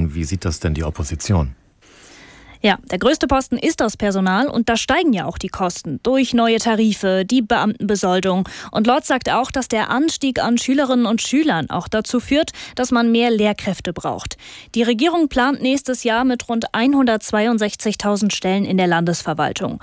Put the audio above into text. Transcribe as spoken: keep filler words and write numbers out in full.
Posten. Wie sieht das denn die Opposition? Ja, der größte Posten ist das Personal und da steigen ja auch die Kosten durch neue Tarife, die Beamtenbesoldung. Und Lorz sagt auch, dass der Anstieg an Schülerinnen und Schülern auch dazu führt, dass man mehr Lehrkräfte braucht. Die Regierung plant nächstes Jahr mit rund hundertzweiundsechzigtausend Stellen in der Landesverwaltung.